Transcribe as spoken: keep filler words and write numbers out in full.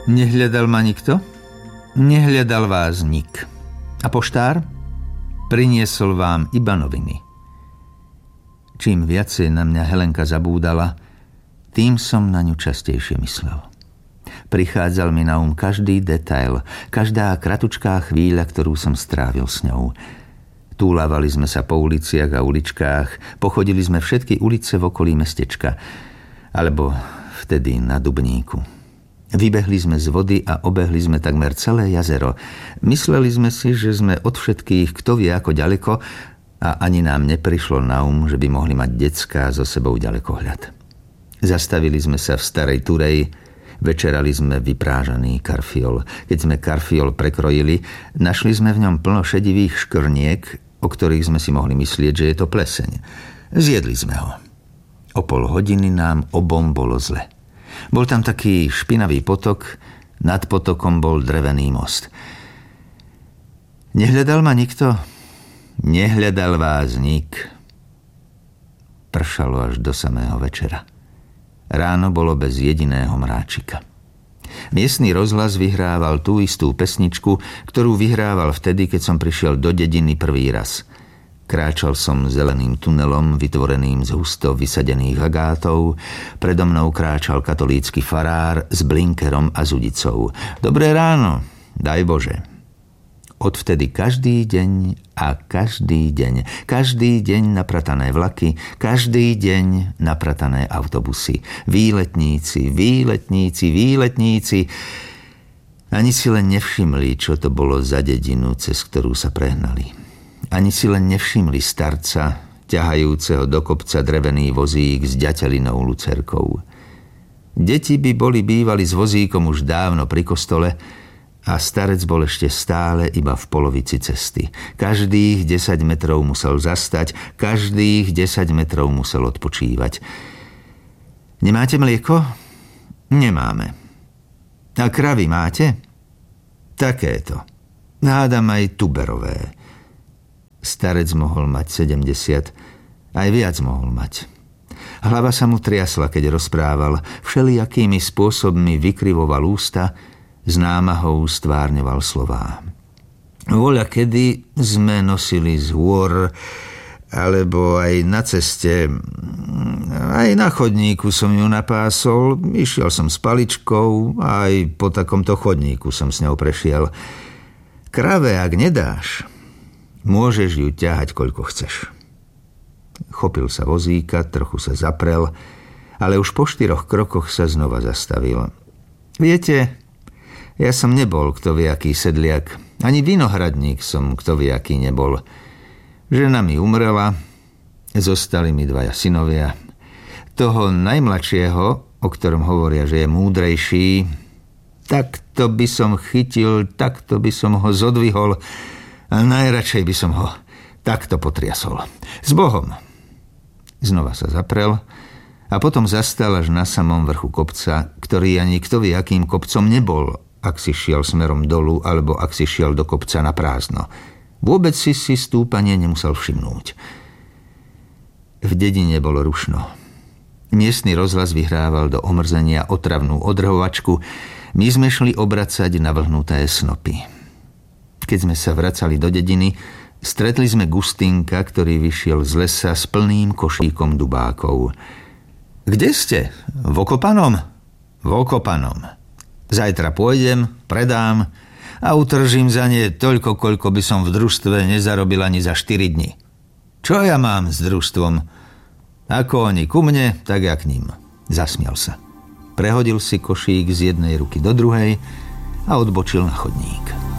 Nehľadal ma nikto? Nehľadal vás nik. A poštár? Priniesol vám iba noviny. Čím viacej na mňa Helenka zabúdala, tým som na ňu častejšie myslel. Prichádzal mi na um každý detail, každá kratučká chvíľa, ktorú som strávil s ňou. Túlávali sme sa po uliciach a uličkách, pochodili sme všetky ulice v okolí mestečka, alebo vtedy na Dubníku. Vybehli sme z vody a obehli sme takmer celé jazero. Mysleli sme si, že sme od všetkých kto vie ako ďaleko a ani nám neprišlo na um, že by mohli mať decká so sebou ďalekohľad. Zastavili sme sa v Starej Turej, večerali sme vyprážaný karfiol. Keď sme karfiol prekrojili, našli sme v ňom plno šedivých škrniek, o ktorých sme si mohli myslieť, že je to pleseň. Zjedli sme ho. O pol hodiny nám obom bolo zle. Bol tam taký špinavý potok, nad potokom bol drevený most. Nehľadal ma nikto? Nehľadal vás nik. Pršalo až do samého večera. Ráno bolo bez jediného mráčika. Miestny rozhlas vyhrával tú istú pesničku, ktorú vyhrával vtedy, keď som prišiel do dediny prvý raz. Kráčal som zeleným tunelom, vytvoreným z husto vysadených agátov. Predo mnou kráčal katolícky farár s blinkerom a zudicou. Dobré ráno, daj Bože. Odvtedy každý deň a každý deň, každý deň napratané vlaky, každý deň napratané autobusy. Výletníci, výletníci, výletníci. Ani si len nevšimli, čo to bolo za dedinu, cez ktorú sa prehnali. Ani si len nevšimli starca, ťahajúceho do kopca drevený vozík s ďatelinou lucerkou. Deti by boli bývali s vozíkom už dávno pri kostole a starec bol ešte stále iba v polovici cesty. Každých desať metrov musel zastať, každých desať metrov musel odpočívať. Nemáte mlieko? Nemáme. A kravy máte? Takéto. Hádam aj tuberové. Starec mohol mať sedemdesiat, aj viac mohol mať. Hlava sa mu triasla, keď rozprával, všelijakými spôsobmi vykrivoval ústa, s námahou stvárňoval slová. Voľa kedy sme nosili z hôr, alebo aj na ceste, aj na chodníku som ju napásol, išiel som s paličkou, aj po takomto chodníku som s ňou prešiel. Krave, ak nedáš, môžeš ju ťahať, koľko chceš. Chopil sa vozíka, trochu sa zaprel, ale už po štyroch krokoch sa znova zastavil. Viete, ja som nebol kto vie aký sedliak, ani vinohradník som kto vie aký nebol. Žena mi umrela, zostali mi dvaja synovia. Toho najmladšieho, o ktorom hovoria, že je múdrejší, takto by som chytil, takto by som ho zodvihol, a najradšej by som ho takto potriasol. S Bohom. Znova sa zaprel a potom zastal až na samom vrchu kopca, ktorý ani kto vie akým kopcom nebol, ak si šiel smerom dolu alebo ak si šiel do kopca na prázdno. Vôbec si si stúpanie nemusel všimnúť. V dedine bolo rušno. Miestny rozhlas vyhrával do omrzenia otravnú odrhovačku. My sme šli obracať navlhnuté snopy. Keď sme sa vracali do dediny, stretli sme Gustinka, ktorý vyšiel z lesa s plným košíkom dubákov. Kde ste? V Okopanom? V Okopanom. Zajtra pôjdem, predám a utržím za ne toľko, koľko by som v družstve nezarobil ani za štyri dni. Čo ja mám s družstvom? Ako oni ku mne, tak ja k ním. Zasmial sa. Prehodil si košík z jednej ruky do druhej a odbočil na chodník.